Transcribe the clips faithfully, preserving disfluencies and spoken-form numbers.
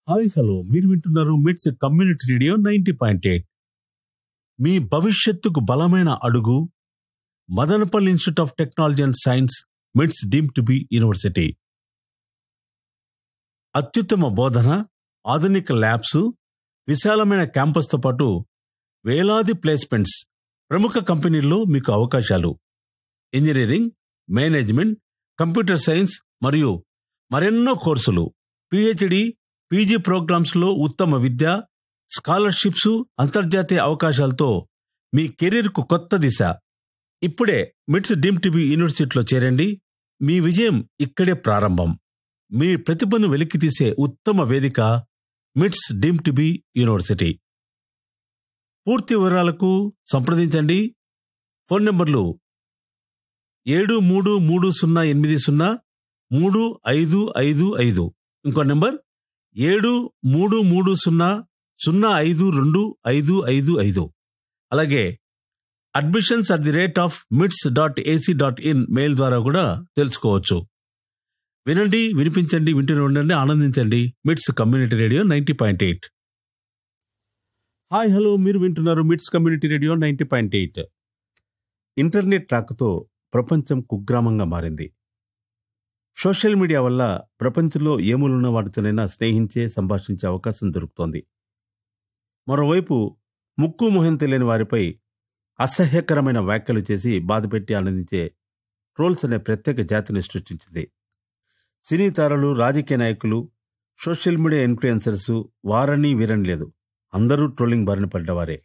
Hi hello మీరు వింటున్నారు మిట్స్ community radio ninety point eight. మీ భవిష్యత్తుకు బలమైన అడుగు Madanapalle institute of technology and science మిట్స్ డీమ్ టు బి యూనివర్సిటీ. అత్యుత్తమ బోధన, ఆధునిక ల్యాబ్స్, విశాలమైన క్యాంపస్తో పాటు వేలాది ప్లేస్మెంట్స్, ప్రముఖ కంపెనీల్లో మీకు అవకాశాలు. ఇంజనీరింగ్, మేనేజ్మెంట్, కంప్యూటర్ సైన్స్ మరియు మరెన్నో కోర్సులు, పిహెచ్డి, పీజీ ప్రోగ్రామ్స్లో ఉత్తమ విద్య, స్కాలర్షిప్స్, అంతర్జాతీయ అవకాశాలతో మీ కెరీర్కు కొత్త దిశ. ఇప్పుడే మిట్స్ డీమ్ టు బి యూనివర్సిటీలో చేరండి. మీ విజయం ఇక్కడే ప్రారంభం. మీ ప్రతిభను వెలికితీసే ఉత్తమ వేదిక మిట్స్ డీమ్ టు బి యూనివర్సిటీ. పూర్తి వివరాలకు సంప్రదించండి. ఫోన్ నంబర్లు ఏడు మూడు మూడు సున్నా ఎనిమిది సున్నా మూడు ఐదు ఐదు ఐదు, ఇంకో నెంబర్ ఏడు మూడు మూడు సున్నా సున్నా ఐదు రెండు ఐదు ఐదు ఐదు. అలాగే admissions at the rate of మిట్స్ dot AC dot in mail ద్వారా కూడా తెలుసుకోవచ్చు. వినండి, వినిపించండి, వింటూనే ఉండండి, ఆనందించండి. మిట్స్ community radio ninety point eight. Hi hello మీరు వింటున్నారు మిట్స్ community radio ninety point eight. Internet రాకతో ప్రపంచం కుగ్రామంగా మారింది. సోషల్ మీడియా వల్ల ప్రపంచంలో ఏములున్న వాటితోనైనా స్నేహించే, సంభాషించే అవకాశం దొరుకుతోంది. మరోవైపు ముక్కు మొహం తెలియని వారిపై అసహ్యకరమైన వ్యాఖ్యలు చేసి బాధపెట్టి ఆనందించే ట్రోల్స్ అనే ప్రత్యేక జాతిని సృష్టించింది. సినీ తారలు, రాజకీయ నాయకులు, సోషల్ మీడియా ఇన్ఫ్లుయెన్సర్స్ వారని వీరని లేదు, అందరూ ట్రోలింగ్ బారిన పడ్డవారే.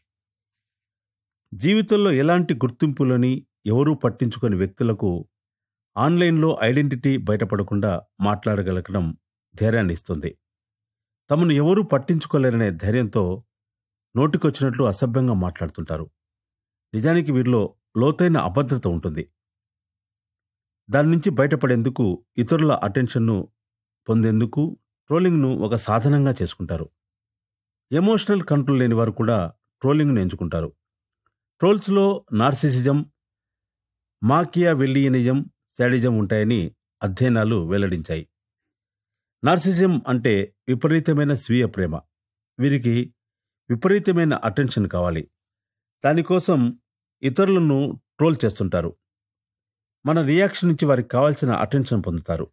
జీవితంలో ఎలాంటి గుర్తింపులని ఎవరూ పట్టించుకొని వ్యక్తులకు ఆన్లైన్లో ఐడెంటిటీ బయటపడకుండా మాట్లాడగలగడం ధైర్యాన్ని ఇస్తుంది. తమను ఎవరూ పట్టించుకోలేరనే ధైర్యంతో నోటికొచ్చినట్లు అసభ్యంగా మాట్లాడుతుంటారు. నిజానికి వీరిలో లోతైన అభద్రత ఉంటుంది. దాని నుంచి బయటపడేందుకు, ఇతరుల అటెన్షన్ను పొందేందుకు ట్రోలింగ్ను ఒక సాధనంగా చేసుకుంటారు. ఎమోషనల్ కంట్రోల్ లేని వారు కూడా ట్రోలింగ్ను ఎంచుకుంటారు. ట్రోల్స్లో నార్సిసిజం, మాకియావెల్లియనిజం, శాడిజం ఉంటాయని అధ్యయనాలు వెల్లడించాయి. నార్సిసిజం అంటే విపరీతమైన స్వీయ ప్రేమ. వీరికి విపరీతమైన అటెన్షన్ కావాలి. దానికోసం ఇతరులను ట్రోల్ చేస్తుంటారు. మన రియాక్షన్ నుంచి వారికి కావాల్సిన అటెన్షన్ పొందుతారు.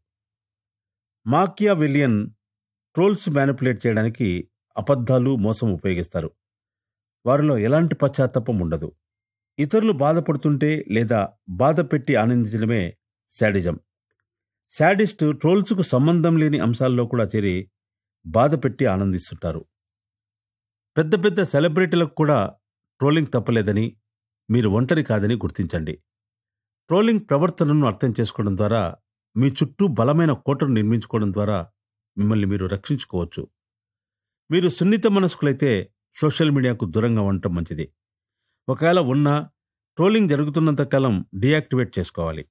మాకియావెల్లియన్ ట్రోల్స్ మ్యానిపులేట్ చేయడానికి అబద్ధాలు, మోసం ఉపయోగిస్తారు. వారిలో ఎలాంటి పశ్చాత్తాపం ఉండదు. ఇతరులు బాధపడుతుంటే లేదా బాధ పెట్టి ఆనందించడమే శాడిజం. శాడిస్ట్ ట్రోల్స్కు సంబంధం లేని అంశాల్లో కూడా చేరి బాధ పెట్టి ఆనందిస్తుంటారు. పెద్ద పెద్ద సెలబ్రిటీలకు కూడా ట్రోలింగ్ తప్పలేదని, మీరు ఒంటరి కాదని గుర్తించండి. ట్రోలింగ్ ప్రవర్తనను అర్థం చేసుకోవడం ద్వారా మీ చుట్టూ బలమైన కోటను నిర్మించుకోవడం ద్వారా మిమ్మల్ని మీరు రక్షించుకోవచ్చు. మీరు సున్నిత మనస్కులైతే సోషల్ మీడియాకు దూరంగా ఉండటం మంచిది. ఒకవేళ ఉన్నా ట్రోలింగ్ జరుగుతున్నంత కాలం డీయాక్టివేట్ చేసుకోవాలి.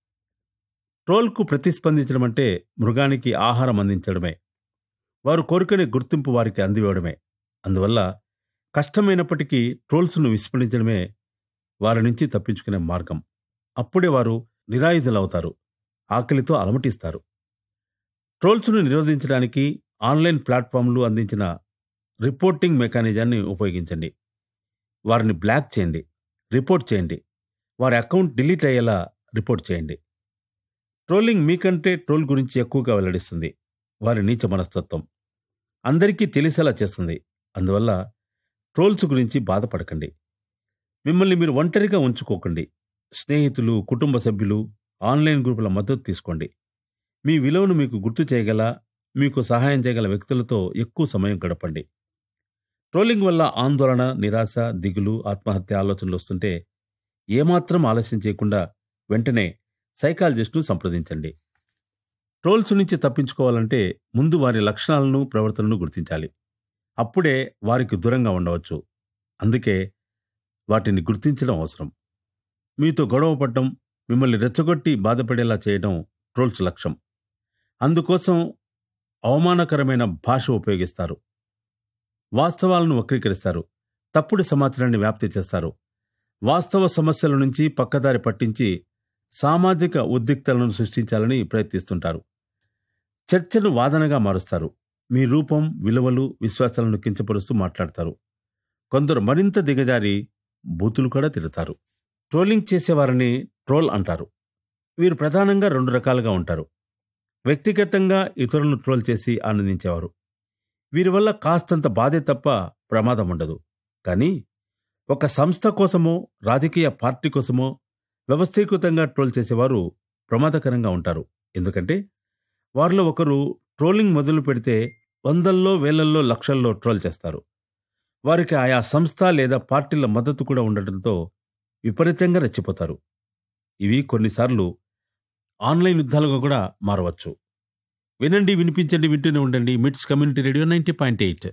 ట్రోల్కు ప్రతిస్పందించడం అంటే మృగానికి ఆహారం అందించడమే. వారు కోరుకునే గుర్తింపు వారికి అందివ్వడమే. అందువల్ల కష్టమైనప్పటికీ ట్రోల్స్ను విస్మరించడమే వారి నుంచి తప్పించుకునే మార్గం. అప్పుడే వారు నిరాయుధులవుతారు, ఆకలితో అలమటిస్తారు. ట్రోల్స్ను నిరోధించడానికి ఆన్లైన్ ప్లాట్ఫామ్లు అందించిన రిపోర్టింగ్ మెకానిజాన్ని ఉపయోగించండి. వారిని బ్లాక్ చేయండి, రిపోర్ట్ చేయండి, వారి అకౌంట్ డిలీట్ అయ్యేలా రిపోర్ట్ చేయండి. ట్రోలింగ్ మీకంటే ట్రోల్ గురించి ఎక్కువగా వెల్లడిస్తుంది. వారి నీచ మనస్తత్వం అందరికీ తెలిసేలా చేస్తుంది. అందువల్ల ట్రోల్స్ గురించి బాధపడకండి. మిమ్మల్ని మీరు ఒంటరిగా ఉంచుకోకండి. స్నేహితులు, కుటుంబ సభ్యులు, ఆన్లైన్ గ్రూపుల మద్దతు తీసుకోండి. మీ విలువను మీకు గుర్తు చేయగల, మీకు సహాయం చేయగల వ్యక్తులతో ఎక్కువ సమయం గడపండి. ట్రోలింగ్ వల్ల ఆందోళన, నిరాశ, దిగులు, ఆత్మహత్య ఆలోచనలు వస్తుంటే ఏమాత్రం ఆలస్యం చేయకుండా వెంటనే సైకాలజిస్ట్ను సంప్రదించండి. ట్రోల్స్ నుంచి తప్పించుకోవాలంటే ముందు వారి లక్షణాలను, ప్రవర్తనను గుర్తించాలి. అప్పుడే వారికి దూరంగా ఉండవచ్చు. అందుకే వాటిని గుర్తించడం అవసరం. మీతో గొడవ పడటం, మిమ్మల్ని రెచ్చగొట్టి బాధపడేలా చేయడం ట్రోల్స్ లక్ష్యం. అందుకోసం అవమానకరమైన భాష ఉపయోగిస్తారు, వాస్తవాలను వక్రీకరిస్తారు, తప్పుడు సమాచారాన్ని వ్యాప్తి చేస్తారు, వాస్తవ సమస్యల నుంచి పక్కదారి పట్టించి సామాజిక ఉద్రిక్తలను సృష్టించాలని ప్రయత్నిస్తుంటారు. చర్చను వాదనగా మారుస్తారు. మీ రూపం, విలువలు, విశ్వాసాలను కించపరుస్తూ మాట్లాడతారు. కొందరు మరింత దిగజారి బూతులు కూడా తిడతారు. ట్రోలింగ్ చేసేవారిని ట్రోల్ అంటారు. వీరు ప్రధానంగా రెండు రకాలుగా ఉంటారు. వ్యక్తిగతంగా ఇతరులను ట్రోల్ చేసి ఆనందించేవారు. వీరి వల్ల కాస్తంత బాధే తప్ప ప్రమాదం ఉండదు. కానీ ఒక సంస్థ కోసమో, రాజకీయ పార్టీ కోసమో వ్యవస్థీకృతంగా ట్రోల్ చేసేవారు ప్రమాదకరంగా ఉంటారు. ఎందుకంటే వారిలో ఒకరు ట్రోలింగ్ మొదలు పెడితే వందల్లో, వేలల్లో, లక్షల్లో ట్రోల్ చేస్తారు. వారికి ఆయా సంస్థ లేదా పార్టీల మద్దతు కూడా ఉండటంతో విపరీతంగా రెచ్చిపోతారు. ఇవి కొన్నిసార్లు ఆన్లైన్ యుద్ధాలుగా కూడా మారవచ్చు. వినండి, వినిపించండి, వింటూనే ఉండండి. మిట్స్ community radio ninety point eight.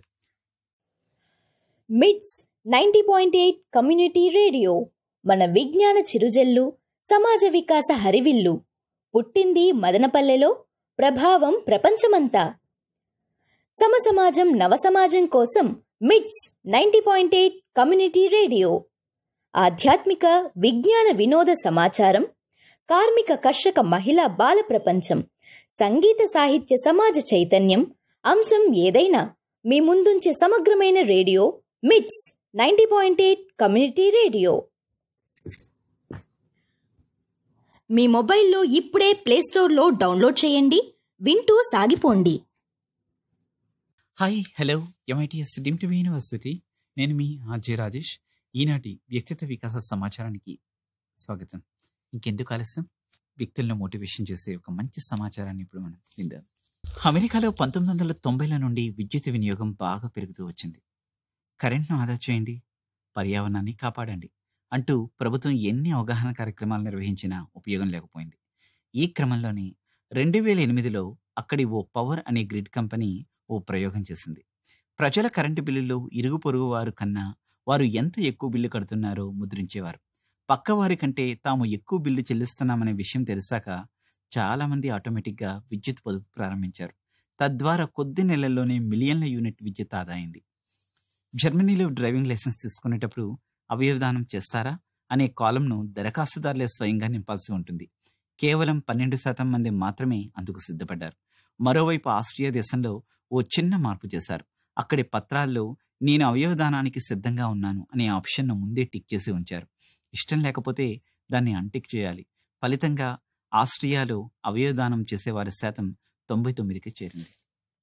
మిట్స్ ninety point eight community radio మన విజ్ఞాన చిరుజల్లు, సమాజ వికాస హరివిల్లు. పుట్టింది మదనపల్లెలో, ప్రభావం ప్రపంచమంతా. సమసమాజం నవసమాజం కోసం మిట్స్ ninety point eight community radio. ఆధ్యాత్మిక, విజ్ఞాన, వినోద సమాచారం, కార్మిక, కర్షక, మహిళా, బాల ప్రపంచం, సంగీత, సాహిత్య, సమాజ చైతన్యం, అంశం ఏదైనా మీ ముందుంచే సమగ్రమైన రేడియో మిట్స్ ninety point eight community radio. మీ మొబైల్లో ఇప్పుడే ప్లేస్టోర్లో డౌన్లోడ్ చేయండి, వింటూ సాగిపోండి. Hi, hello, MITS deemed university. నేను మీ ఆర్జే రాజేష్. ఈనాటి వ్యక్తిత్వ వికాస సమాచారానికి స్వాగతం. ఇంకెందుకు ఆలస్యం, వ్యక్తులను మోటివేషన్ చేసే ఒక మంచి సమాచారాన్ని ఇప్పుడు మనం విందాం. అమెరికాలో పంతొమ్మిది వందల తొంభైల నుండి విద్యుత్ వినియోగం బాగా పెరుగుతూ వచ్చింది. కరెంట్ను ఆదా చేయండి, పర్యావరణాన్ని కాపాడండి అంటూ ప్రభుత్వం ఎన్ని అవగాహన కార్యక్రమాలు నిర్వహించినా ఉపయోగం లేకపోయింది. ఈ క్రమంలోనే రెండు వేల ఎనిమిదిలో అక్కడి ఓ పవర్ అనే గ్రిడ్ కంపెనీ ఓ ప్రయోగం చేసింది. ప్రజల కరెంటు బిల్లులు ఇరుగు పొరుగు వారు కన్నా వారు ఎంత ఎక్కువ బిల్లు కడుతున్నారో ముద్రించేవారు. పక్కవారి కంటే తాము ఎక్కువ బిల్లు చెల్లిస్తున్నామనే విషయం తెలిసాక చాలామంది ఆటోమేటిక్గా విద్యుత్ పొదుపు ప్రారంభించారు. తద్వారా కొద్ది నెలల్లోనే మిలియన్ల యూనిట్ విద్యుత్ ఆదా అయింది. జర్మనీలో డ్రైవింగ్ లైసెన్స్ తీసుకునేటప్పుడు అవయవదానం చేస్తారా అనే కాలంను దరఖాస్తుదారులే స్వయంగా నింపాల్సి ఉంటుంది. కేవలం పన్నెండు శాతం మంది మాత్రమే అందుకు సిద్ధపడ్డారు. మరోవైపు ఆస్ట్రియా దేశంలో ఓ చిన్న మార్పు చేశారు. అక్కడి పత్రాల్లో నేను అవయవదానానికి సిద్ధంగా ఉన్నాను అనే ఆప్షన్ను ముందే టిక్ చేసి ఉంచారు. ఇష్టం లేకపోతే దాన్ని అన్టిక్ చేయాలి. ఫలితంగా ఆస్ట్రియాలో అవయవదానం చేసేవారి శాతం తొంభై తొమ్మిదికి చేరింది.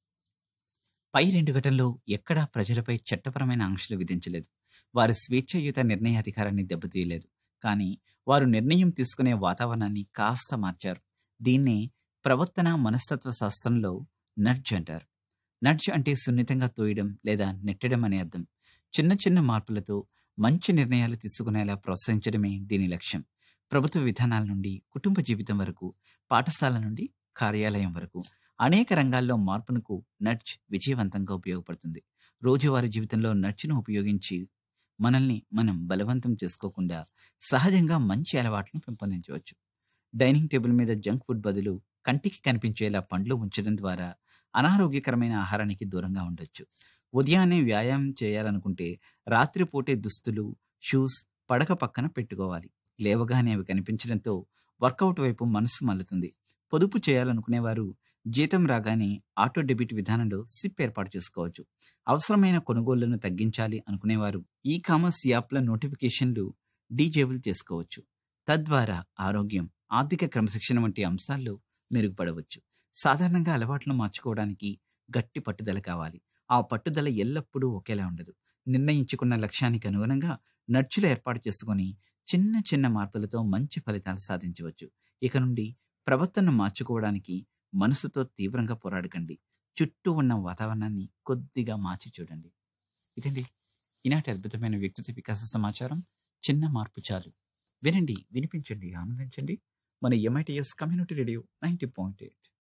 పై రెండు ఘటనలో ఎక్కడా ప్రజలపై చట్టపరమైన ఆంక్షలు విధించలేదు. వారి స్వేచ్ఛాయుత నిర్ణయాధికారాన్ని దెబ్బతీయలేదు. కానీ వారు నిర్ణయం తీసుకునే వాతావరణాన్ని కాస్త మార్చారు. దీన్నే ప్రవర్తన మనస్తత్వ శాస్త్రంలో నడ్జ్ అంటారు. నడ్జ్ అంటే సున్నితంగా తోయడం లేదా నెట్టడం అనే అర్థం. చిన్న చిన్న మార్పులతో మంచి నిర్ణయాలు తీసుకునేలా ప్రోత్సహించడమే దీని లక్ష్యం. ప్రభుత్వ విధానాల నుండి కుటుంబ జీవితం వరకు, పాఠశాల నుండి కార్యాలయం వరకు అనేక రంగాల్లో మార్పునకు నడ్జ్ విజయవంతంగా ఉపయోగపడుతుంది. రోజువారీ జీవితంలో నడ్జ్ను ఉపయోగించి మనల్ని మనం బలవంతం చేసుకోకుండా సహజంగా మంచి అలవాట్లను పెంపొందించవచ్చు. డైనింగ్ టేబుల్ మీద జంక్ ఫుడ్ బదులు కంటికి కనిపించేలా పండ్లు ఉంచడం ద్వారా అనారోగ్యకరమైన ఆహారానికి దూరంగా ఉండొచ్చు. ఉదయాన్నే వ్యాయామం చేయాలనుకుంటే రాత్రిపూటే దుస్తులు, షూస్ పడక పక్కన పెట్టుకోవాలి. లేవగానే అవి కనిపించడంతో వర్కౌట్ వైపు మనసు మల్లుతుంది. పొదుపు చేయాలనుకునేవారు జీతం రాగానే ఆటో డెబిట్ విధానంలో సిప్ ఏర్పాటు చేసుకోవచ్చు. అవసరమైన కొనుగోళ్లను తగ్గించాలి అనుకునేవారు ఈ కామర్స్ యాప్ల నోటిఫికేషన్లు డీజేబుల్ చేసుకోవచ్చు. తద్వారా ఆరోగ్యం, ఆర్థిక క్రమశిక్షణ వంటి అంశాల్లో మెరుగుపడవచ్చు. సాధారణంగా అలవాట్లను మార్చుకోవడానికి గట్టి పట్టుదల కావాలి. ఆ పట్టుదల ఎల్లప్పుడూ ఒకేలా ఉండదు. నిర్ణయించుకున్న లక్ష్యానికి అనుగుణంగా నడ్జులు ఏర్పాటు చేసుకొని చిన్న చిన్న మార్పులతో మంచి ఫలితాలు సాధించవచ్చు. ఇక నుండి ప్రవర్తనను మార్చుకోవడానికి మనసుతో తీవ్రంగా పోరాడకండి. చుట్టూ ఉన్న వాతావరణాన్ని కొద్దిగా మార్చి చూడండి. ఇదండి ఈనాటి అద్భుతమైన వ్యక్తిత్వ వికాస సమాచారం. చిన్న మార్పు చాలు. వినండి, వినిపించండి, ఆనందించండి. మన MITS community radio ninety point eight.